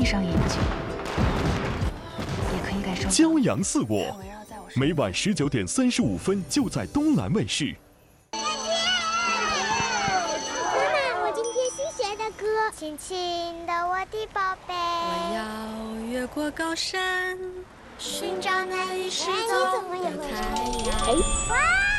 闭上眼睛，也可以感受骄阳似我，每晚19:35就在东南卫视。 妈妈，我今天新学的歌，亲亲的我的宝贝。 我要越过高山，寻找那已失踪的太阳。 哇！